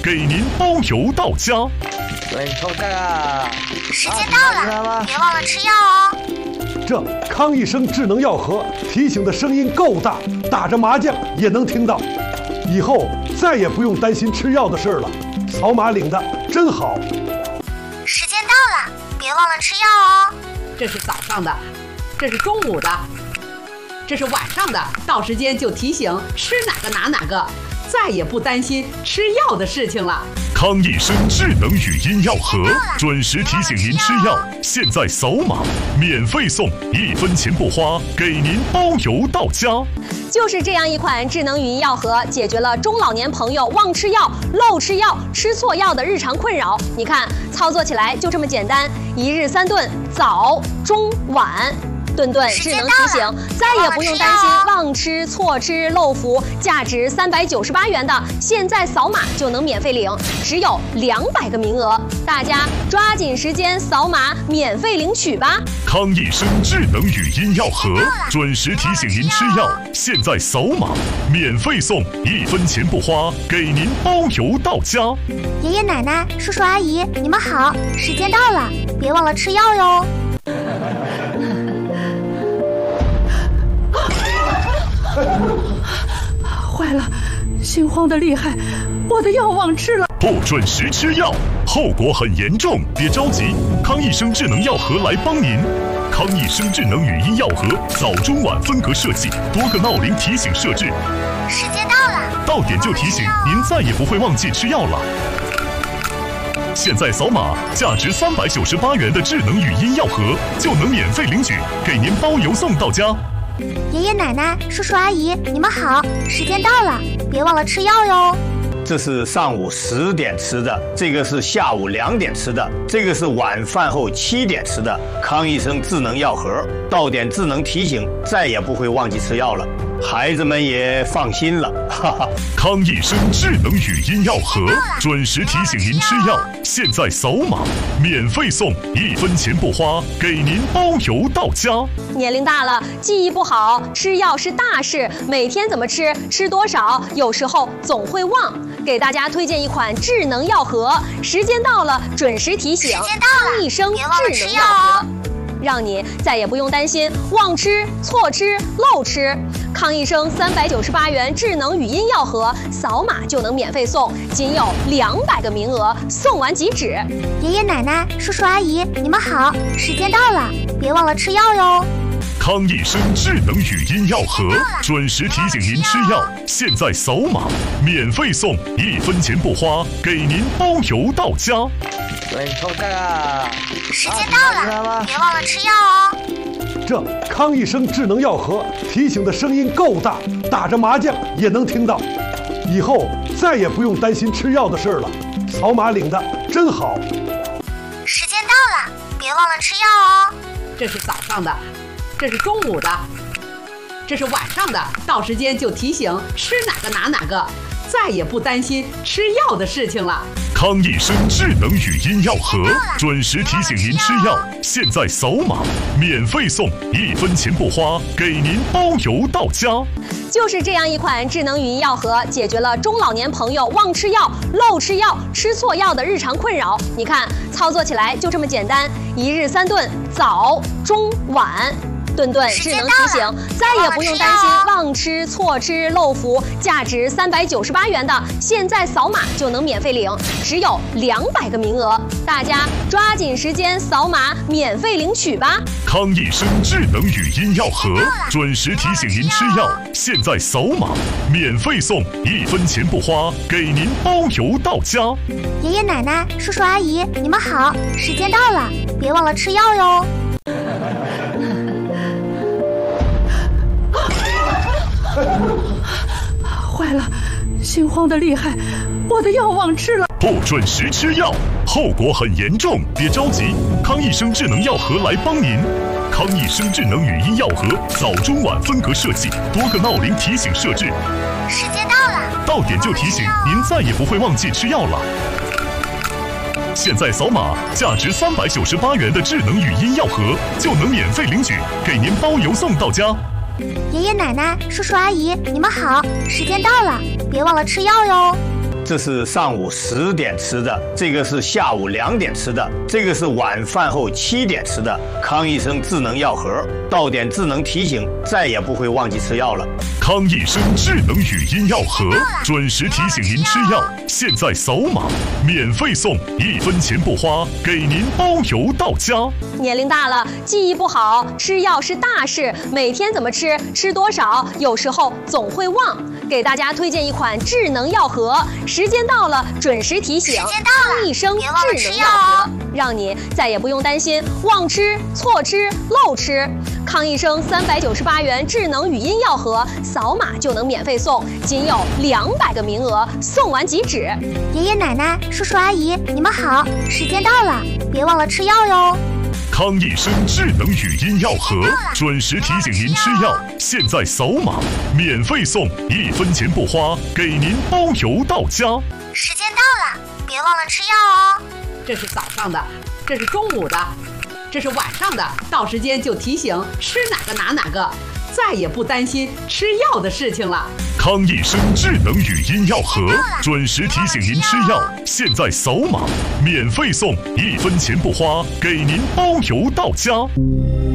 给您包邮到家。 对，抽这个。 时间到了，别忘了吃药哦。 这康益生智能药盒提醒的声音够大，打着麻将也能听到。以后再也不用担心吃药的事了，扫码领的真好。 时间到了，别忘了吃药哦。 这是早上的，这是中午的，这是晚上的，到时间就提醒吃哪个拿哪个，再也不担心吃药的事情了。 康益生智能语音药盒，准时提醒您吃药。现在扫码，免费送，1分钱不花，给您包邮到家。 就是这样一款智能语音药盒，解决了中老年朋友忘吃药、漏吃药、吃错药的日常困扰。你看，操作起来就这么简单，1日3顿，早、中、晚。顿顿智能提醒，再也不用担心忘吃、错吃、漏服。价值398元的，现在扫码就能免费领，只有200个名额，大家抓紧时间扫码免费领取吧。 康益生智能语音药盒，准时提醒您吃药。现在扫码，免费送，1分钱不花，给您包邮到家。 爷爷奶奶、叔叔阿姨，你们好，时间到了，别忘了吃药哟。 坏了，心慌的厉害，我的药忘吃了。 不准时吃药，后果很严重。别着急，康益生智能药盒来帮您。康益生智能语音药盒，早中晚分隔设计，多个闹铃提醒设置。 时间到了， 到点就提醒，您再也不会忘记吃药了。现在扫码，价值398元的智能语音药盒就能免费领取，给您包邮送到家。 爷爷奶奶、叔叔阿姨，你们好，时间到了，别忘了吃药哟。 这是上午10点吃的，这个是下午2点吃的，这个是晚饭后7点吃的。康益生智能药盒，到点智能提醒，再也不会忘记吃药了，孩子们也放心了，哈哈。 康益生智能语音药盒，准时提醒您吃药。现在扫码，免费送，1分钱不花，给您包邮到家。 年龄大了，记忆不好，吃药是大事，每天怎么吃，吃多少，有时候总会忘。给大家推荐一款智能药盒，时间到了准时提醒，康益生智能药盒，让你再也不用担心忘吃、错吃、漏吃。康益生398元智能语音药盒，扫码就能免费送，仅有200个名额，送完即止。 爷爷奶奶、叔叔阿姨，你们好，时间到了，别忘了吃药哟。 康益生智能语音药盒，准时提醒您吃药。现在扫码，免费送，1分钱不花，给您包邮到家。 对，抽这个。 时间到了，别忘了吃药哦。 这康益生智能药盒提醒的声音够大，打着麻将也能听到。以后再也不用担心吃药的事了，扫码领的真好。 时间到了，别忘了吃药哦。 这是早上的，这是中午的，这是晚上的，到时间就提醒吃哪个拿哪个，再也不担心吃药的事情了。 康益生智能语音药盒，准时提醒您吃药。现在扫码，免费送，1分钱不花，给您包邮到家。 就是这样一款智能语音药盒，解决了中老年朋友忘吃药、漏吃药、吃错药的日常困扰。你看，操作起来就这么简单，1日3顿，早、中、晚。顿顿智能提醒，再也不用担心忘吃、错吃、漏服。价值398元的，现在扫码就能免费领，只有200个名额，大家抓紧时间扫码免费领取吧。 康益生智能语音药盒，准时提醒您吃药。现在扫码，免费送，1分钱不花，给您包邮到家。 爷爷奶奶、叔叔阿姨，你们好，时间到了，别忘了吃药哟。 坏了，心慌的厉害，我的药忘吃了。 不准时吃药，后果很严重。别着急，康益生智能药盒来帮您。康益生智能语音药盒，早中晚分隔设计，多个闹铃提醒设置。 时间到了， 到点就提醒，您再也不会忘记吃药了。现在扫码，价值398元的智能语音药盒就能免费领取，给您包邮送到家。 爷爷奶奶、叔叔阿姨，你们好，时间到了，别忘了吃药哟。 这是上午10点吃的，这个是下午2点吃的，这个是晚饭后7点吃的。康医生智能药盒，到点智能提醒，再也不会忘记吃药了。 康益生智能语音药盒，准时提醒您吃药。现在扫码，免费送，1分钱不花，给您包邮到家。 年龄大了，记忆不好，吃药是大事，每天怎么吃，吃多少，有时候总会忘。给大家推荐一款智能药盒，时间到了准时提醒。康益生智能药盒，让你再也不用担心忘吃、错吃、漏吃。康益生398元智能语音药盒，扫码就能免费送，仅有200个名额，送完即止。 爷爷奶奶、叔叔阿姨，你们好，时间到了，别忘了吃药哟。 康益生智能语音药盒，准时提醒您吃药。现在扫码，免费送，1分钱不花，给您包邮到家。 时间到了，别忘了吃药哦。 这是早上的，这是中午的，这是晚上的，到时间就提醒吃哪个拿哪个，再也不担心吃药的事情了。 康益生智能语音药盒，准时提醒您吃药。现在扫码，免费送，1分钱不花，给您包邮到家。